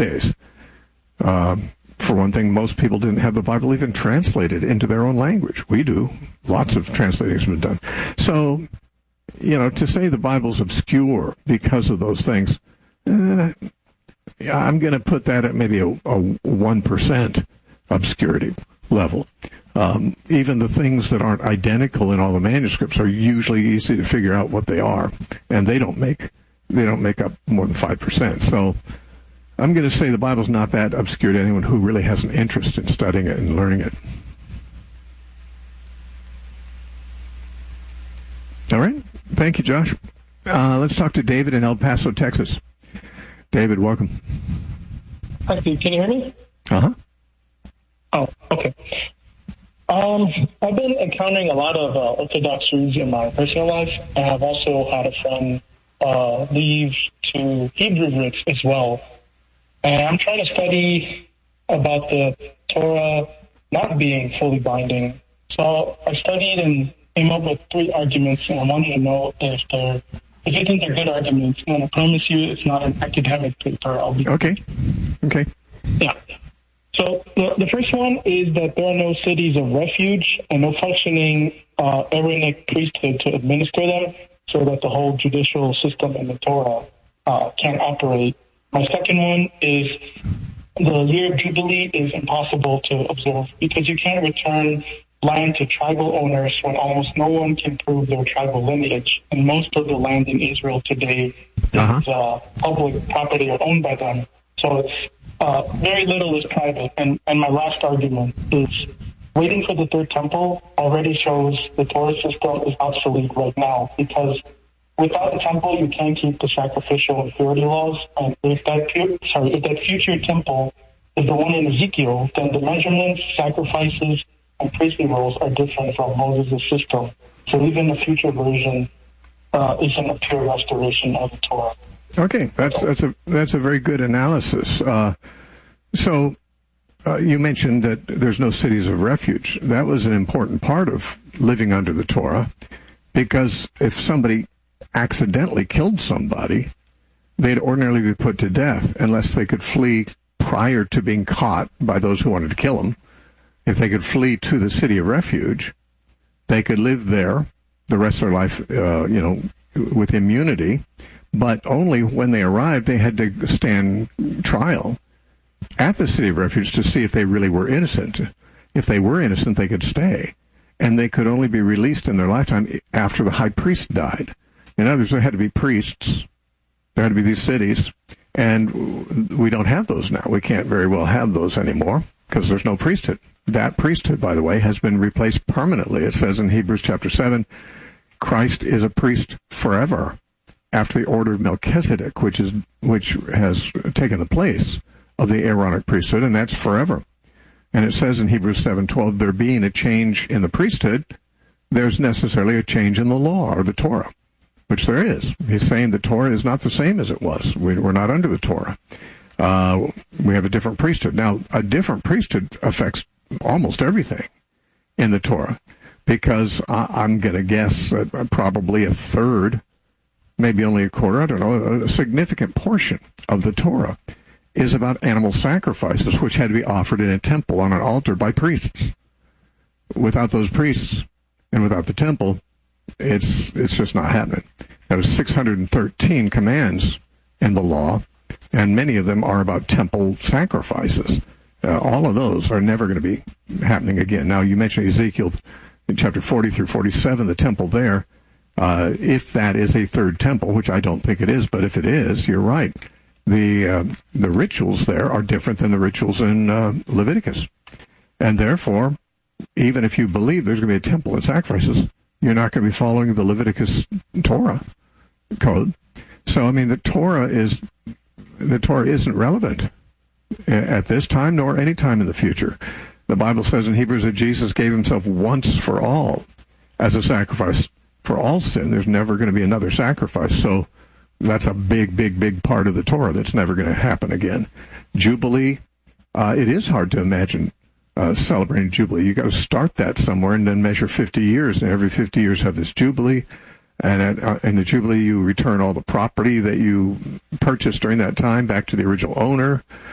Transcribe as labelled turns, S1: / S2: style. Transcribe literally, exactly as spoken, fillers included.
S1: days. Um, for one thing, most people didn't have the Bible even translated into their own language. We do. Lots of translating has been done. So, you know, to say the Bible's obscure because of those things, uh, I'm going to put that at maybe a, a one percent obscurity level. Um, even the things that aren't identical in all the manuscripts are usually easy to figure out what they are, and they don't make they don't make up more than five percent. So I'm going to say the Bible's not that obscure to anyone who really has an interest in studying it and learning it. All right. Thank you, Josh. Uh, let's talk to David in El Paso, Texas. David, welcome.
S2: Hi, Steve. Can you hear me?
S1: Uh-huh.
S2: Oh, okay. Um, I've been encountering a lot of uh, Orthodox Jews in my personal life, and I've also had a friend uh, leave to Hebrew roots as well. And I'm trying to study about the Torah not being fully binding. So I studied and came up with three arguments, and I wanted to know if they're if you think they're good arguments. And I promise you, it's not an academic paper. I'll be
S1: okay. Okay.
S2: Yeah. So the, the first one is that there are no cities of refuge and no functioning uh, Aaronic priesthood to administer them, so that the whole judicial system in the Torah uh, can operate. My second one is the year of Jubilee is impossible to observe because you can't return land to tribal owners when almost no one can prove their tribal lineage. And most of the land in Israel today
S1: uh-huh.
S2: is uh, public property or owned by them. So it's uh, very little is private. And, and my last argument is waiting for the third temple already shows the Torah system is obsolete right now, because without a temple, you can't keep the sacrificial and purity laws. And if that pu- sorry, if that future temple is the one in Ezekiel, then the measurements, sacrifices, and priestly roles are different from Moses' system. So even the future version uh, isn't a pure restoration of the Torah.
S1: Okay, that's that's a that's a very good analysis. Uh, so uh, you mentioned that there's no cities of refuge. That was an important part of living under the Torah, because if somebody accidentally killed somebody, they'd ordinarily be put to death unless they could flee prior to being caught by those who wanted to kill them. If they could flee to the city of refuge, they could live there the rest of their life, uh, you know, with immunity. But only when they arrived, they had to stand trial at the city of refuge to see if they really were innocent. If they were innocent, they could stay. And they could only be released in their lifetime after the high priest died. In other words, there had to be priests. There had to be these cities. And we don't have those now. We can't very well have those anymore because there's no priesthood. That priesthood, by the way, has been replaced permanently. It says in Hebrews chapter seven, Christ is a priest forever after the order of Melchizedek, which is which has taken the place of the Aaronic priesthood, and that's forever. And it says in Hebrews seven twelve, there being a change in the priesthood, there's necessarily a change in the law, or the Torah, which there is. He's saying the Torah is not the same as it was. We, we're not under the Torah. Uh, we have a different priesthood. Now, a different priesthood affects almost everything in the Torah, because I, I'm going to guess that probably a third, maybe only a quarter, I don't know, a significant portion of the Torah is about animal sacrifices, which had to be offered in a temple on an altar by priests. Without those priests and without the temple, it's it's just not happening. There are six hundred thirteen commands in the law, and many of them are about temple sacrifices. Uh, all of those are never going to be happening again. Now, you mentioned Ezekiel in chapter forty through forty-seven, the temple there. Uh, if that is a third temple, which I don't think it is, but if it is, you're right. The uh, the rituals there are different than the rituals in uh, Leviticus. And therefore, even if you believe there's going to be a temple and sacrifices, you're not going to be following the Leviticus Torah code. So, I mean, the Torah is the Torah isn't relevant at this time nor any time in the future. The Bible says in Hebrews that Jesus gave himself once for all as a sacrifice for all sin. There's never going to be another sacrifice. So that's a big, big, big part of the Torah that's never going to happen again. Jubilee, uh, it is hard to imagine uh, celebrating Jubilee. You've got to start that somewhere and then measure fifty years. And every fifty years have this Jubilee. And at, uh, in the Jubilee, you return all the property that you purchased during that time back to the original owner.